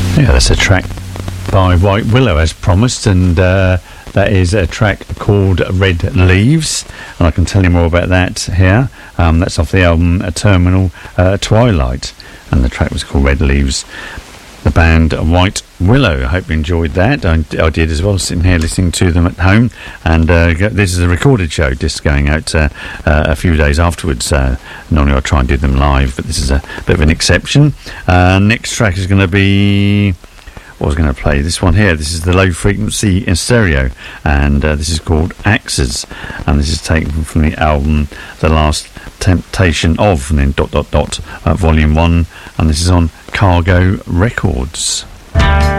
Yeah, that's a track by White Willow as promised, and that is a track called Red Leaves, and I can tell you more about that here. That's off the album Terminal Twilight, and the track was called Red Leaves. The band White Willow. I hope you enjoyed that. I did as well, sitting here listening to them at home. And this is a recorded show, just going out a few days afterwards. Normally I try and do them live, but this is a bit of an exception. Next track is going to be... What was going to play? This one here. This is the Low Frequency in Stereo, and this is called Axes, and this is taken from the album The Last Temptation of, and then ... Volume 1, and this is on Cargo Records.